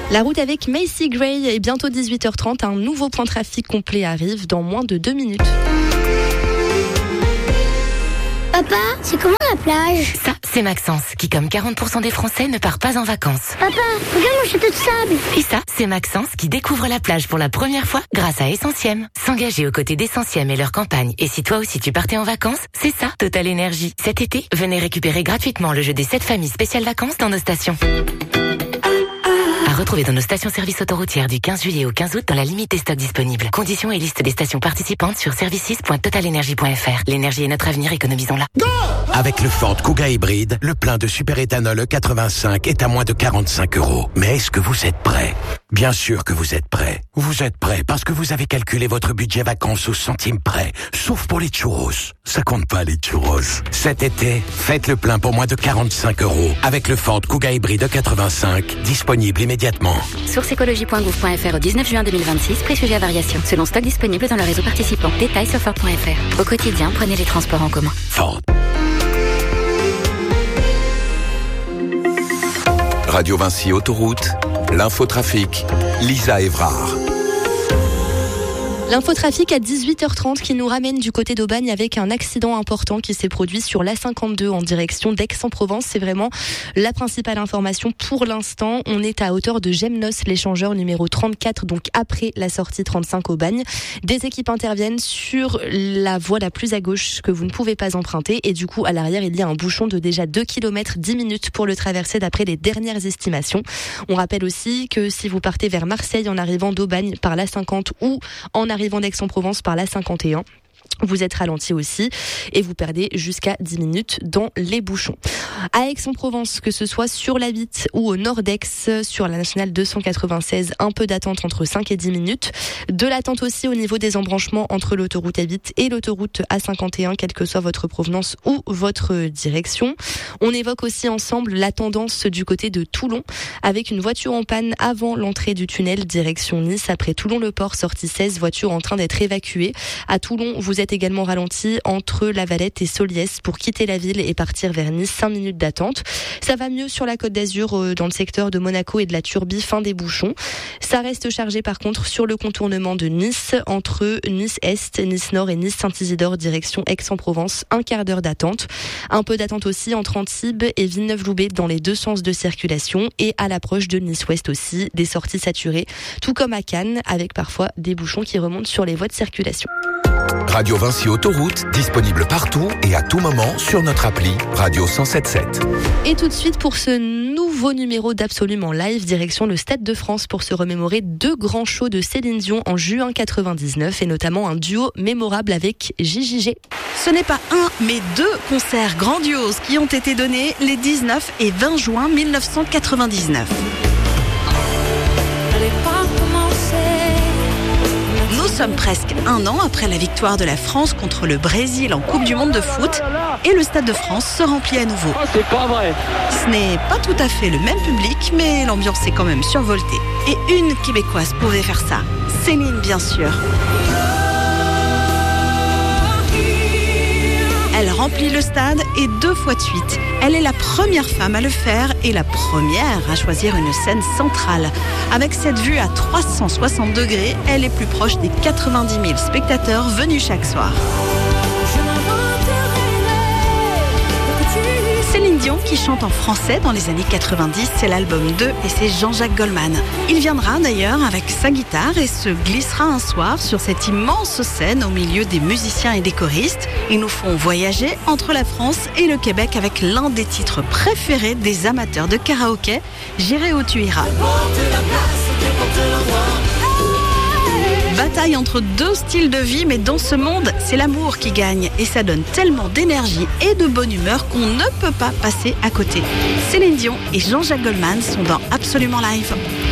La route avec Macy Gray est bientôt 18h30. Un nouveau point trafic complet arrive dans moins de 2 minutes. Papa, c'est comment la plage? Ça, c'est Maxence, qui comme 40% des Français ne part pas en vacances. Papa, regarde mon château de sable. Et ça, c'est Maxence qui découvre la plage pour la première fois grâce à Essentiem. S'engager aux côtés d'Essentiem et leur campagne. Et si toi aussi tu partais en vacances, c'est ça, Total Énergie. Cet été, venez récupérer gratuitement le jeu des 7 familles spéciales vacances dans nos stations. À retrouver dans nos stations-service autoroutières du 15 juillet au 15 août dans la limite des stocks disponibles. Conditions et liste des stations participantes sur services.totalenergie.fr. L'énergie est notre avenir, économisons-la. Go! Avec le Ford Kuga hybride, le plein de superéthanol E85 est à moins de 45 €. Mais est-ce que vous êtes prêts? Bien sûr que vous êtes prêts. Vous êtes prêts parce que vous avez calculé votre budget vacances au centime près. Sauf pour les churros. Ça compte pas les churros. Cet été, faites le plein pour moins de 45 € avec le Ford Kuga hybride E85, disponible immédiatement. Source écologie.gouv.fr au 19 juin 2026, prix sujet à variation. Selon stock disponible dans le réseau participant. Détails sur Ford.fr. Au quotidien, prenez les transports en commun. Ford. Radio Vinci Autoroute, l'infotrafic, Lisa Évrard. L'infotrafic à 18h30 qui nous ramène du côté d'Aubagne avec un accident important qui s'est produit sur l'A52 en direction d'Aix-en-Provence. C'est vraiment la principale information pour l'instant. On est à hauteur de Gemnos, l'échangeur numéro 34, donc après la sortie 35 Aubagne. Des équipes interviennent sur la voie la plus à gauche que vous ne pouvez pas emprunter et du coup à l'arrière il y a un bouchon de déjà 2 km 10 minutes pour le traverser d'après les dernières estimations. On rappelle aussi que si vous partez vers Marseille en arrivant d'Aubagne par l'A50 ou en arrivant d'Aix-en-Provence par l'A51, vous êtes ralenti aussi et vous perdez jusqu'à 10 minutes dans les bouchons. À Aix-en-Provence, que ce soit sur la 8 ou au nord d'Aix, sur la nationale 296, un peu d'attente entre 5 et 10 minutes. De l'attente aussi au niveau des embranchements entre l'autoroute A8 et l'autoroute A51, quelle que soit votre provenance ou votre direction. On évoque aussi ensemble la tendance du côté de Toulon, avec une voiture en panne avant l'entrée du tunnel direction Nice. Après Toulon-le-Port, sortie 16, voiture en train d'être évacuée. À Toulon, vous êtes également ralenti entre La Valette et Soliès pour quitter la ville et partir vers Nice, 5 minutes d'attente. Ça va mieux sur la Côte d'Azur, dans le secteur de Monaco et de la Turbie, fin des bouchons. Ça reste chargé par contre sur le contournement de Nice, entre Nice-Est, Nice-Nord et Nice-Saint-Isidore, direction Aix-en-Provence, un quart d'heure d'attente. Un peu d'attente aussi entre Antibes et Villeneuve-Loubet dans les deux sens de circulation et à l'approche de Nice-Ouest aussi, des sorties saturées, tout comme à Cannes, avec parfois des bouchons qui remontent sur les voies de circulation. Radio Vinci Autoroute, disponible partout et à tout moment sur notre appli Radio 107.7. Et tout de suite pour ce nouveau numéro d'Absolument Live, direction le Stade de France pour se remémorer 2 grands shows de Céline Dion en juin 99 et notamment un duo mémorable avec JJG. Ce n'est pas un, mais 2 concerts grandioses qui ont été donnés les 19 et 20 juin 1999. Nous sommes presque 1 an après la victoire de la France contre le Brésil en Coupe du Monde de foot et le Stade de France se remplit à nouveau. Oh, c'est pas vrai. Ce n'est pas tout à fait le même public, mais l'ambiance est quand même survoltée. Et une Québécoise pouvait faire ça, Céline bien sûr. Elle remplit le stade et 2 fois de suite. Elle est la première femme à le faire et la première à choisir une scène centrale. Avec cette vue à 360 degrés, elle est plus proche des 90 000 spectateurs venus chaque soir. Céline Dion qui chante en français dans les années 90, c'est l'album 2 et c'est Jean-Jacques Goldman. Il viendra d'ailleurs avec sa guitare et se glissera un soir sur cette immense scène au milieu des musiciens et des choristes. Ils nous font voyager entre la France et le Québec avec l'un des titres préférés des amateurs de karaoké, J'irai où tu iras. Bataille entre 2 styles de vie, mais dans ce monde, c'est l'amour qui gagne. Et ça donne tellement d'énergie et de bonne humeur qu'on ne peut pas passer à côté. Céline Dion et Jean-Jacques Goldman sont dans Absolument Live.